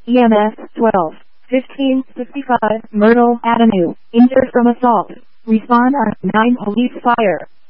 EMS 12 1565 Myrtle Avenue. Injured from assault. Respond on 9 police fire.